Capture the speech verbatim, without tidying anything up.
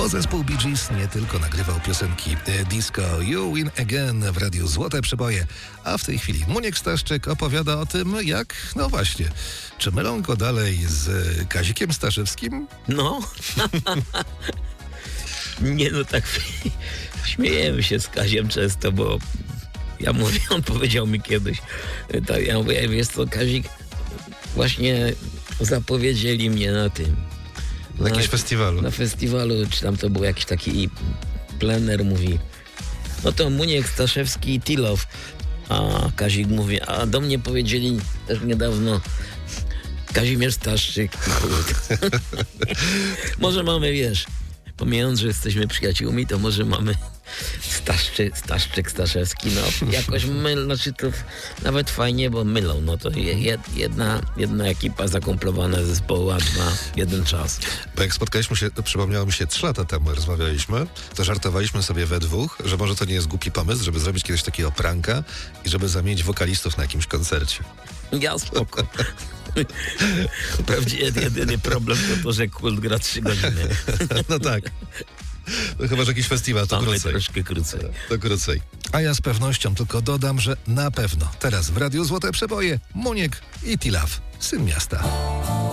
bo zespół Bee Gees nie tylko nagrywał piosenki disco You Win Again w radiu Złote Przeboje, a w tej chwili Muniek Staszczyk opowiada o tym, jak, no właśnie, czy mylą go dalej z Kazikiem Staszewskim? No. Nie no, tak śmiejemy się z Kaziem często, bo ja mówię, on powiedział mi kiedyś, tak, ja mówię, wiesz co, Kazik, właśnie zapowiedzieli mnie na tym. Na jakimś festiwalu. Na festiwalu, czy tam to był jakiś taki plener, mówi, no to Muniek Staszewski i Tilow. A Kazik mówi, a do mnie powiedzieli też niedawno Kazimierz Staszczyk. Może mamy, wiesz, pomijając, że jesteśmy przyjaciółmi, to może mamy Staszczy, Staszczyk, Staszewski, no jakoś myl, znaczy to nawet fajnie, bo mylą, no to je, jedna, jedna ekipa zakomplowana zespołu, a dwa, jeden czas. Bo jak spotkaliśmy się, to przypomniało mi się, trzy lata temu rozmawialiśmy, to żartowaliśmy sobie we dwóch, że może to nie jest głupi pomysł, żeby zrobić kiedyś takiego pranka i żeby zamienić wokalistów na jakimś koncercie. Ja spoko. Wprawdzie jedyny problem to to, że Kult gra trzy godziny. No tak. No chyba, że jakiś festiwal, to Mamy krócej. troszkę krócej. To krócej. A ja z pewnością tylko dodam, że na pewno teraz w Radiu Złote Przeboje Muniek i Tilaw, Syn Miasta.